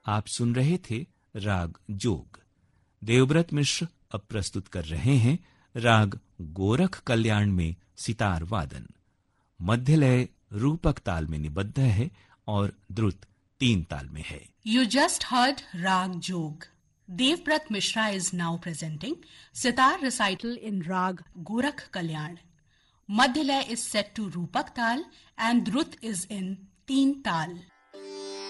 आप सुन रहे थे राग जोग। देवव्रत मिश्र अब प्रस्तुत कर रहे हैं राग गोरख कल्याण में सितार वादन। मध्य लय रूपक ताल में निबद्ध है और द्रुत 3 ताल में है। You just heard Rag Jog. Devbrat Mishra is now presenting sitar recital in Rag Gorakh Kalyan. Madhya Lay is set to Rupak Tal and Drut is in 3 Tal.